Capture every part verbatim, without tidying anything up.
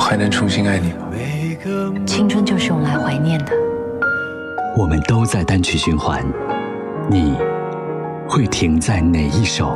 还能重新爱你吗？ 青春就是用来怀念的。 我们都在单曲循环，你会停在哪一首？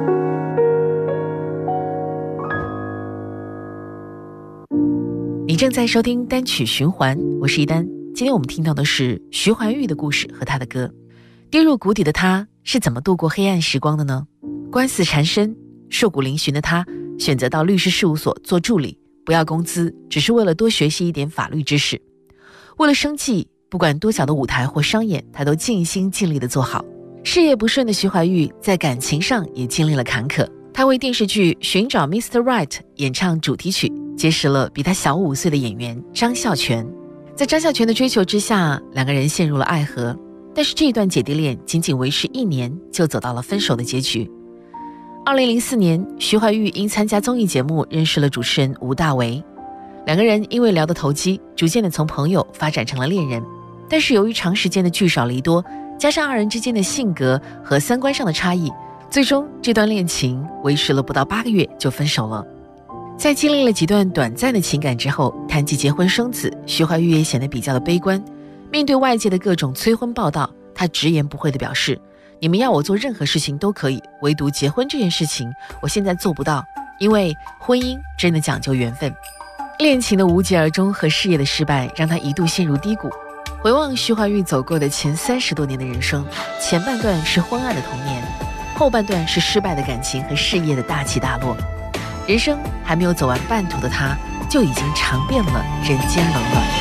你正在收听单曲循环，我是一丹。今天我们听到的是徐怀钰的故事和他的歌。跌入谷底的他是怎么度过黑暗时光的呢？官司缠身，瘦骨嶙峋的他选择到律师事务所做助理，不要工资，只是为了多学习一点法律知识。为了生计，不管多小的舞台或商演，他都尽心尽力地做好。事业不顺的徐怀钰在感情上也经历了坎坷，他为电视剧《寻找 Mister Right》演唱主题曲，结识了比他小五岁的演员张孝全。在张孝全的追求之下，两个人陷入了爱河，但是这段姐弟恋仅仅维持一年就走到了分手的结局。二零零四年，徐怀钰因参加综艺节目认识了主持人吴大维，两个人因为聊得投机，逐渐的从朋友发展成了恋人。但是由于长时间的聚少离多，加上二人之间的性格和三观上的差异，最终这段恋情维持了不到八个月就分手了。在经历了几段短暂的情感之后，谈及结婚生子，徐怀钰也显得比较的悲观。面对外界的各种催婚报道，他直言不讳地表示，你们要我做任何事情都可以，唯独结婚这件事情我现在做不到，因为婚姻真的讲究缘分。恋情的无疾而终和事业的失败让他一度陷入低谷。回望徐怀钰走过的前三十多年的人生，前半段是昏暗的童年，后半段是失败的感情和事业的大起大落。人生还没有走完半途的他，就已经尝遍了人间冷暖。